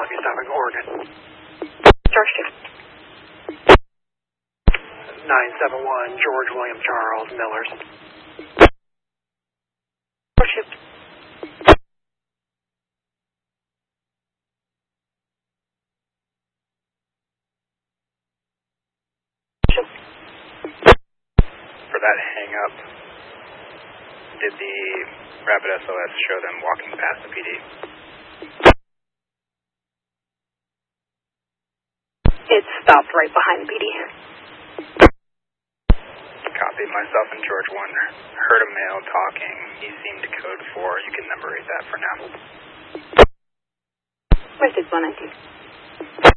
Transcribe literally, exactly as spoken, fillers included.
Columbia, stopping Oregon. George two. nine seven one, George William Charles, Millers. George two. For that hang-up, did the Rapid S O S show them walking past the P D? It stopped right behind the P D. Copy. Myself and George one heard a male talking. He seemed to code four. You can number eight that for now. Where's six one nineteen?